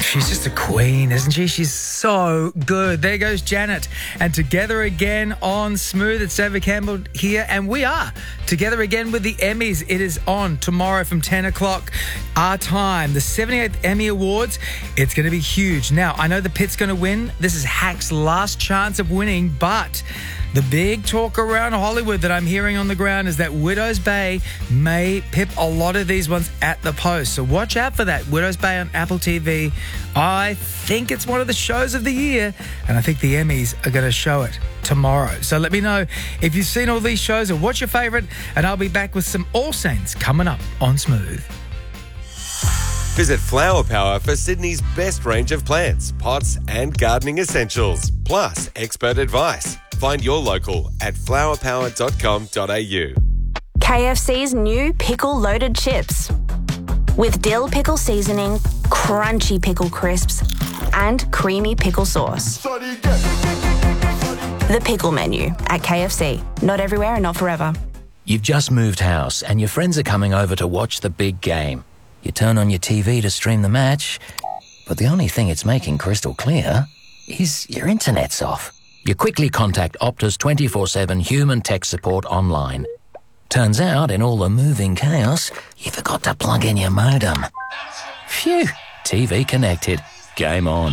She's just a queen, isn't she? She's so good. There goes Janet. And together again on Smooth. It's David Campbell here. And we are together again with the Emmys. It is on tomorrow from 10 o'clock our time. The 78th Emmy Awards. It's going to be huge. Now, I know the pit's going to win. This is Hack's last chance of winning, but the big talk around Hollywood that I'm hearing on the ground is that Widow's Bay may pip a lot of these ones at the post. So watch out for that. Widow's Bay on Apple TV. I think it's one of the shows of the year, and I think the Emmys are going to show it tomorrow. So let me know if you've seen all these shows or what's your favourite, and I'll be back with some All Saints coming up on Smooth. Visit Flower Power for Sydney's best range of plants, pots and gardening essentials, plus expert advice. Find your local at flowerpower.com.au. KFC's new pickle-loaded chips. With dill pickle seasoning, crunchy pickle crisps, and creamy pickle sauce. The pickle menu at KFC. Not everywhere and not forever. You've just moved house and your friends are coming over to watch the big game. You turn on your TV to stream the match, but the only thing it's making crystal clear is your internet's off. You quickly contact Optus 24/7 human tech support online. Turns out, in all the moving chaos, you forgot to plug in your modem. Phew, TV connected. Game on.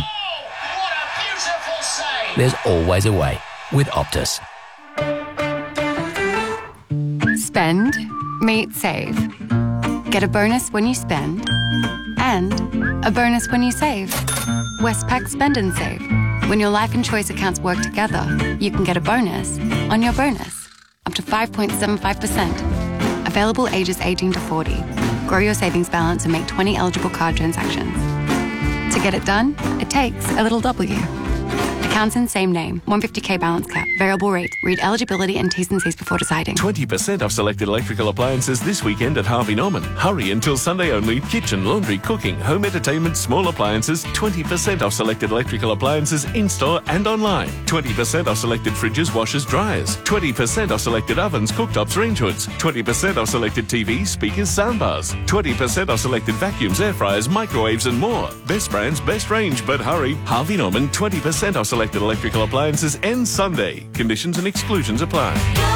There's always a way with Optus. Spend, meet, save. Get a bonus when you spend and a bonus when you save. Westpac Spend and Save. When your life and choice accounts work together, you can get a bonus on your bonus, up to 5.75%. Available ages 18 to 40. Grow your savings balance and make 20 eligible card transactions. To get it done, it takes a little W. Accounts in same name. 150k balance cap. Variable rate. Read eligibility and T's and C's before deciding. 20% off selected electrical appliances this weekend at Harvey Norman. Hurry until Sunday only. Kitchen, laundry, cooking, home entertainment, small appliances. 20% off selected electrical appliances in-store and online. 20% off selected fridges, washers, dryers. 20% off selected ovens, cooktops, range hoods. 20% off selected TVs, speakers, soundbars. 20% off selected vacuums, air fryers, microwaves and more. Best brands, best range, but hurry. Harvey Norman, 20% off selected electrical appliances ends Sunday. Conditions and exclusions apply.